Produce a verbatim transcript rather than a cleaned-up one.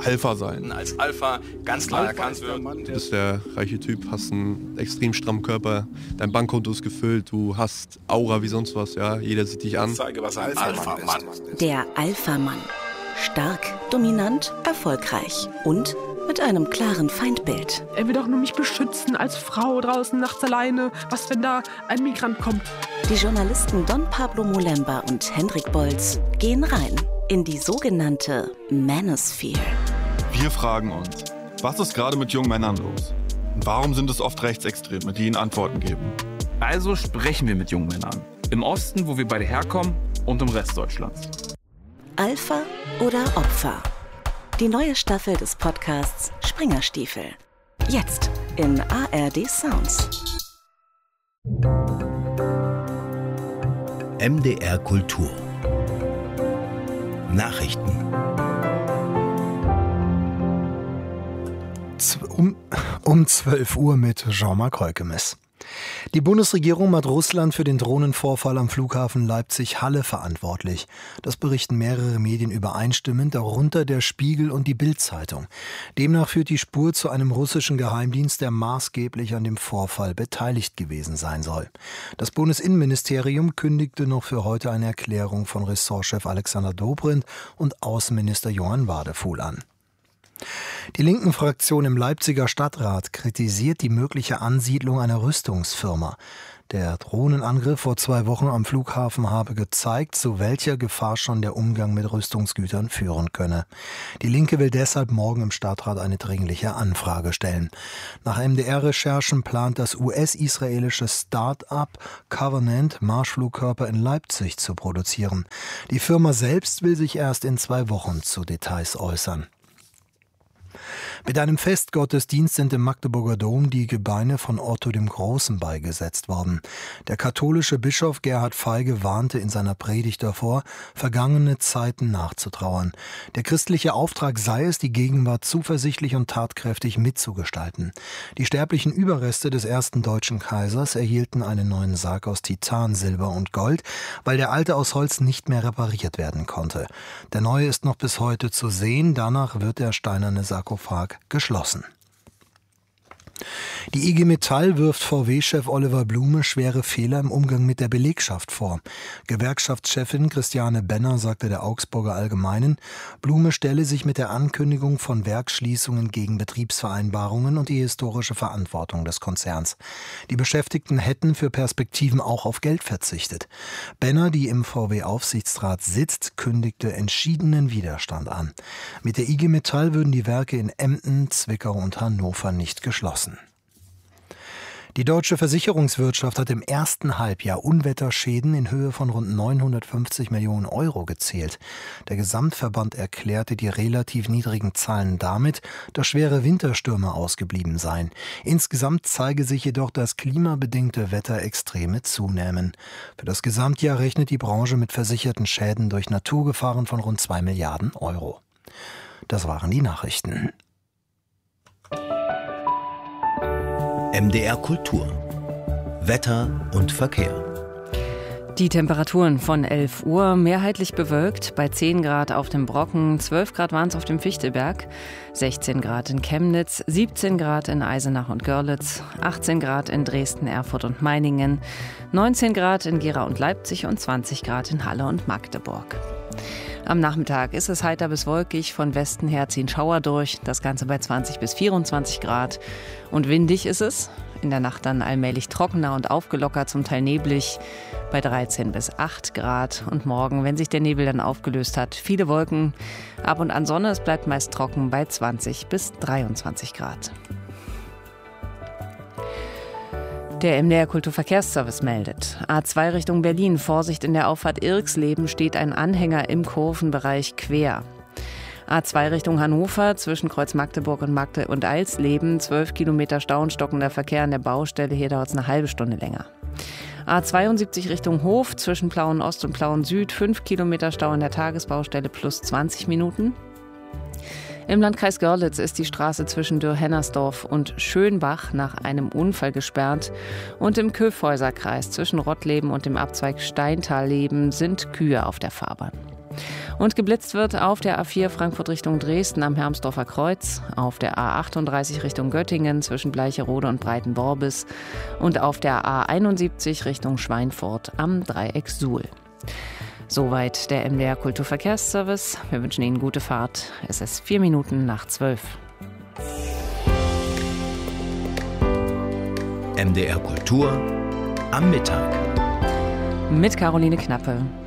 Alpha sein. Als Alpha ganz klar erkannt wird. Du bist der reiche Typ, hast einen extrem strammen Körper, dein Bankkonto ist gefüllt, du hast Aura wie sonst was, ja, jeder sieht dich an. Ich zeige, was ein Alpha-Mann ist. Der Alpha-Mann. Stark, dominant, erfolgreich und mit einem klaren Feindbild. Er will doch nur mich beschützen als Frau draußen nachts alleine. Was, wenn da ein Migrant kommt? Die Journalisten Don Pablo Molemba und Hendrik Bolz gehen rein in die sogenannte Manosphere. Wir fragen uns, was ist gerade mit jungen Männern los? Und warum sind es oft Rechtsextreme, die ihnen Antworten geben? Also sprechen wir mit jungen Männern. Im Osten, wo wir beide herkommen, und im Rest Deutschlands. Alpha oder Opfer? Die neue Staffel des Podcasts Springerstiefel. Jetzt in A R D Sounds. M D R Kultur. Nachrichten. Um, um zwölf Uhr mit Jean-Marc Reukemes. Die Bundesregierung macht Russland für den Drohnenvorfall am Flughafen Leipzig-Halle verantwortlich. Das berichten mehrere Medien übereinstimmend, darunter der Spiegel und die Bild-Zeitung. Demnach führt die Spur zu einem russischen Geheimdienst, der maßgeblich an dem Vorfall beteiligt gewesen sein soll. Das Bundesinnenministerium kündigte noch für heute eine Erklärung von Ressortchef Alexander Dobrindt und Außenminister Johann Wadefuhl an. Die linken Fraktion im Leipziger Stadtrat kritisiert die mögliche Ansiedlung einer Rüstungsfirma. Der Drohnenangriff vor zwei Wochen am Flughafen habe gezeigt, zu welcher Gefahr schon der Umgang mit Rüstungsgütern führen könne. Die Linke will deshalb morgen im Stadtrat eine dringliche Anfrage stellen. Nach M D R-Recherchen plant das U S-israelische Start-up Covenant, Marschflugkörper in Leipzig zu produzieren. Die Firma selbst will sich erst in zwei Wochen zu Details äußern. Mit einem Festgottesdienst sind im Magdeburger Dom die Gebeine von Otto dem Großen beigesetzt worden. Der katholische Bischof Gerhard Feige warnte in seiner Predigt davor, vergangene Zeiten nachzutrauern. Der christliche Auftrag sei es, die Gegenwart zuversichtlich und tatkräftig mitzugestalten. Die sterblichen Überreste des ersten deutschen Kaisers erhielten einen neuen Sarg aus Titan, Silber und Gold, weil der alte aus Holz nicht mehr repariert werden konnte. Der neue ist noch bis heute zu sehen, danach wird der steinerne Sarkophag geschlossen. Die I G Metall wirft V W-Chef Oliver Blume schwere Fehler im Umgang mit der Belegschaft vor. Gewerkschaftschefin Christiane Benner sagte der Augsburger Allgemeinen, Blume stelle sich mit der Ankündigung von Werksschließungen gegen Betriebsvereinbarungen und die historische Verantwortung des Konzerns. Die Beschäftigten hätten für Perspektiven auch auf Geld verzichtet. Benner, die im V W-Aufsichtsrat sitzt, kündigte entschiedenen Widerstand an. Mit der I G Metall würden die Werke in Emden, Zwickau und Hannover nicht geschlossen. Die deutsche Versicherungswirtschaft hat im ersten Halbjahr Unwetterschäden in Höhe von rund neunhundertfünfzig Millionen Euro gezählt. Der Gesamtverband erklärte die relativ niedrigen Zahlen damit, dass schwere Winterstürme ausgeblieben seien. Insgesamt zeige sich jedoch, dass klimabedingte Wetterextreme zunehmen. Für das Gesamtjahr rechnet die Branche mit versicherten Schäden durch Naturgefahren von rund zwei Milliarden Euro. Das waren die Nachrichten. M D R Kultur. Wetter und Verkehr. Die Temperaturen von elf Uhr mehrheitlich bewölkt, bei zehn Grad auf dem Brocken, zwölf Grad waren es auf dem Fichtelberg, sechzehn Grad in Chemnitz, siebzehn Grad in Eisenach und Görlitz, achtzehn Grad in Dresden, Erfurt und Meiningen, neunzehn Grad in Gera und Leipzig und zwanzig Grad in Halle und Magdeburg. Am Nachmittag ist es heiter bis wolkig, von Westen her ziehen Schauer durch, das Ganze bei zwanzig bis vierundzwanzig Grad. Und windig ist es, in der Nacht dann allmählich trockener und aufgelockert, zum Teil neblig, bei dreizehn bis acht Grad. Und morgen, wenn sich der Nebel dann aufgelöst hat, viele Wolken, ab und an Sonne, es bleibt meist trocken bei zwanzig bis dreiundzwanzig Grad. Der M D R Kulturverkehrsservice meldet. A zwei Richtung Berlin, Vorsicht in der Auffahrt Irxleben, steht ein Anhänger im Kurvenbereich quer. A zwei Richtung Hannover, zwischen Kreuz Magdeburg und Magde und Eilsleben, zwölf Kilometer Stau und stockender Verkehr an der Baustelle, hier dauert es eine halbe Stunde länger. A zweiundsiebzig Richtung Hof, zwischen Plauen Ost und Plauen Süd, fünf Kilometer Stau an der Tagesbaustelle plus zwanzig Minuten. Im Landkreis Görlitz ist die Straße zwischen Dürr-Hennersdorf und Schönbach nach einem Unfall gesperrt. Und im Köfhäuserkreis zwischen Rottleben und dem Abzweig Steintalleben sind Kühe auf der Fahrbahn. Und geblitzt wird auf der A vier Frankfurt Richtung Dresden am Hermsdorfer Kreuz, auf der A achtunddreißig Richtung Göttingen zwischen Bleicherode und Breitenworbis und auf der A einundsiebzig Richtung Schweinfurt am Dreieck Suhl. Soweit der M D R Kulturverkehrsservice. Wir wünschen Ihnen gute Fahrt. Es ist vier Minuten nach zwölf. M D R Kultur am Mittag. Mit Caroline Knappe.